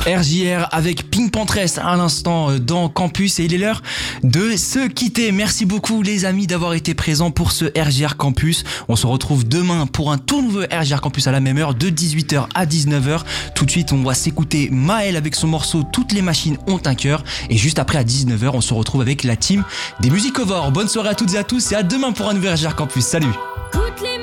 RJR avec Pink Pantress à l'instant dans Campus et il est l'heure de se quitter. Merci beaucoup les amis d'avoir été présents pour ce RJR Campus. On se retrouve demain pour un tout nouveau RJR Campus à la même heure de 18h à 19h. Tout de suite on va s'écouter Maël avec son morceau Toutes les machines ont un cœur et juste après à 19h on se retrouve avec la team des Musicovores. Bonne soirée à toutes et à tous et à demain pour un nouveau RJR Campus. Salut.